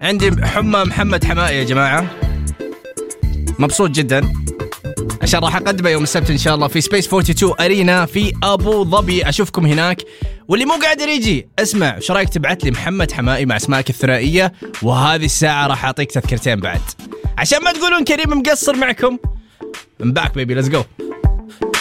عندي محمد حمائي يا جماعة، مبسوط جدا عشان راح أقدمه يوم السبت إن شاء الله في سبيس 42 أرينا في أبو ظبي. أشوفكم هناك. واللي مو قادر يجي اسمع، شو رايك تبعت لي محمد حمائي مع اسماك الثنائية، وهذه الساعة راح أعطيك تذكرتين بعد عشان ما تقولون كريم مقصر معكم. من باك بيبي، let's go.